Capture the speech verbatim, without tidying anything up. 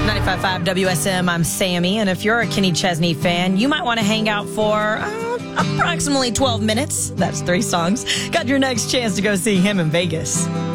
ninety-five point five W S M, I'm Sammy, and if you're a Kenny Chesney fan, you might want to hang out for uh, approximately twelve minutes. That's three songs. Got your next chance to go see him in Vegas.